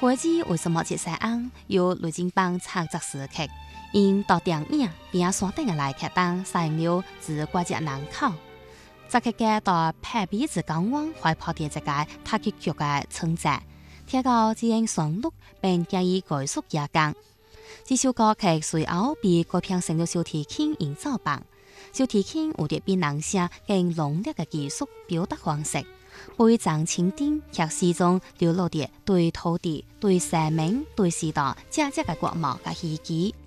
会知为什么这些案由雷震邦插作时刻，因到电影边山顶的来客当使用了自国籍人口，这个嘅到拍彼此港湾怀抱的这个太极剧嘅存在，提高自然旋律并加以改速加工。这首歌曲随后被改编成了小提琴演奏版。小提琴有着比人声更浓烈嘅技术表达方式，配上清丁却始终流露着对土地、对生命、对时代价值嘅国贸嘅希冀。